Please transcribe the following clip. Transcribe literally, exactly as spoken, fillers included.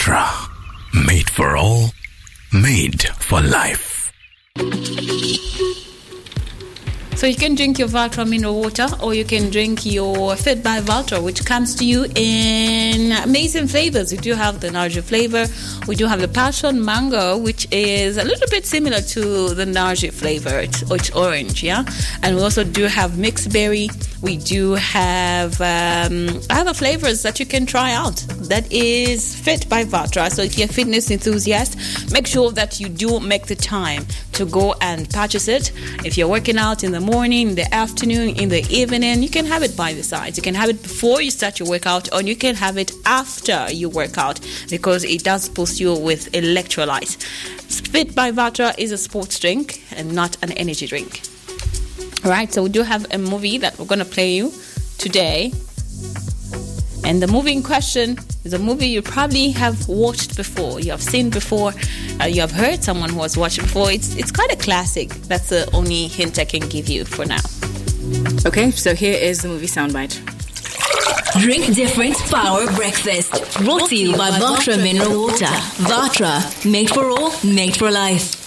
Vatra. Made for all, made for life. So you can drink your Vatra mineral water, or you can drink your Fit by Vatra, which comes to you in amazing flavors. We do have the Narja flavor. We do have the passion mango, which is a little bit similar to the Narja flavor. It's, it's orange, yeah? And we also do have mixed berry. We do have um, other flavors that you can try out. That is Fit by Vatra. So if you're a fitness enthusiast, make sure that you do make the time to go and purchase it. If you're working out in the morning, in the afternoon, in the evening, you can have it by the side. You can have it before you start your workout, or you can have it after you work out, because it does boost you with electrolytes. Fit by Vatra is a sports drink and not an energy drink. All right, so we do have a movie that we're going to play you today. And the movie in question is a movie you probably have watched before. You have seen before. Uh, you have heard someone who has watched it before. It's it's quite a classic. That's the only hint I can give you for now. Okay, so here is the movie soundbite. Drink different power breakfast. Brought to you by Vatra Mineral Water. Vatra, made for all, made for life.